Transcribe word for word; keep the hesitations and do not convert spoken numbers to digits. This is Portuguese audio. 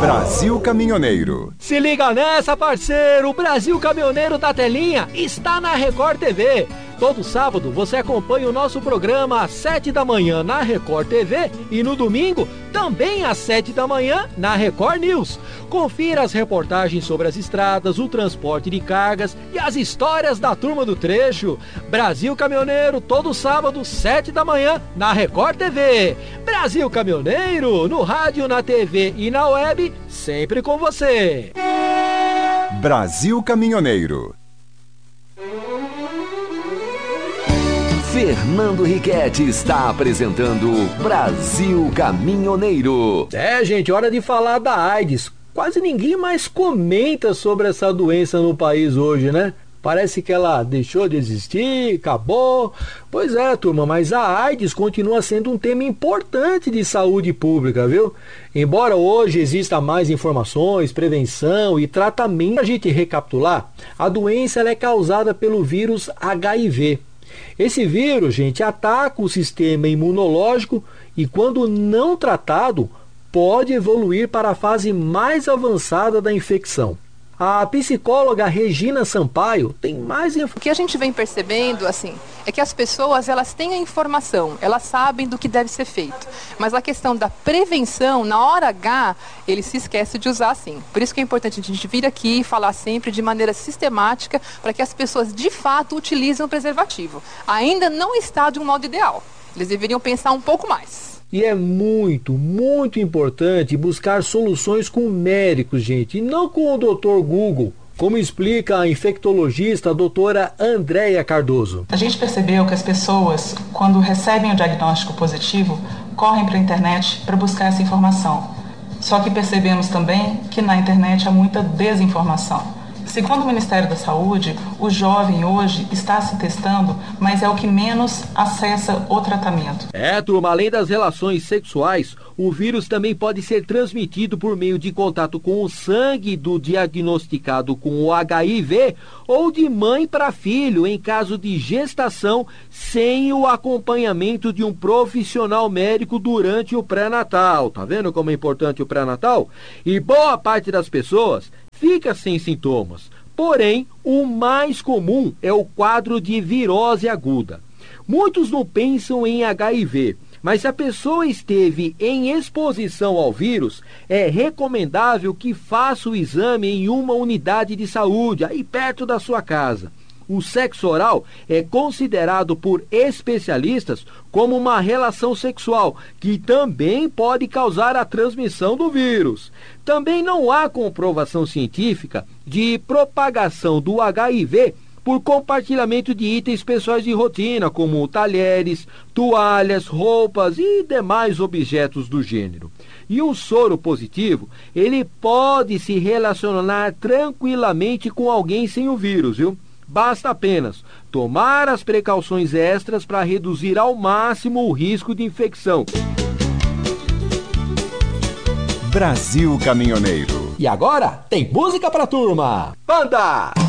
Brasil Caminhoneiro. Se liga nessa, parceiro! O Brasil Caminhoneiro da Telinha está na Record T V. Todo sábado você acompanha o nosso programa às sete da manhã na Record T V e no domingo também às sete da manhã na Record News. Confira as reportagens sobre as estradas, o transporte de cargas e as histórias da turma do trecho. Brasil Caminhoneiro, todo sábado, sete da manhã na Record T V. Brasil Caminhoneiro, no rádio, na T V e na web, sempre com você. Brasil Caminhoneiro. Fernando Riquetti está apresentando Brasil Caminhoneiro. É, gente, hora de falar da AIDS. Quase ninguém mais comenta sobre essa doença no país hoje, né? Parece que ela deixou de existir, acabou. Pois é, turma, mas a AIDS continua sendo um tema importante de saúde pública, viu? Embora hoje exista mais informações, prevenção e tratamento, para a gente recapitular, a doença ela é causada pelo vírus H I V. Esse vírus, gente, ataca o sistema imunológico e, quando não tratado, pode evoluir para a fase mais avançada da infecção. A psicóloga Regina Sampaio tem mais informações. O que a gente vem percebendo, assim, é que as pessoas, elas têm a informação, elas sabem do que deve ser feito. Mas a questão da prevenção, na hora H, ele se esquece de usar, sim. Por isso que é importante a gente vir aqui e falar sempre de maneira sistemática para que as pessoas, de fato, utilizem o preservativo. Ainda não está de um modo ideal. Eles deveriam pensar um pouco mais. E é muito, muito importante buscar soluções com médicos, gente, e não com o doutor Google, como explica a infectologista a doutora Andréia Cardoso. A gente percebeu que as pessoas, quando recebem o diagnóstico positivo, correm para a internet para buscar essa informação. Só que percebemos também que na internet há muita desinformação. Segundo o Ministério da Saúde, o jovem hoje está se testando, mas é o que menos acessa o tratamento. É, turma, além das relações sexuais, o vírus também pode ser transmitido por meio de contato com o sangue do diagnosticado com o H I V ou de mãe para filho em caso de gestação sem o acompanhamento de um profissional médico durante o pré-natal. Tá vendo como é importante o pré-natal? E boa parte das pessoas fica sem sintomas. Porém, o mais comum é o quadro de virose aguda. Muitos não pensam em H I V, mas se a pessoa esteve em exposição ao vírus, é recomendável que faça o exame em uma unidade de saúde, aí perto da sua casa. O sexo oral é considerado por especialistas como uma relação sexual, que também pode causar a transmissão do vírus. Também não há comprovação científica de propagação do H I V por compartilhamento de itens pessoais de rotina, como talheres, toalhas, roupas e demais objetos do gênero. E o soro positivo, ele pode se relacionar tranquilamente com alguém sem o vírus, viu? Basta apenas tomar as precauções extras para reduzir ao máximo o risco de infecção. Brasil Caminhoneiro. E agora tem música pra turma. Banda!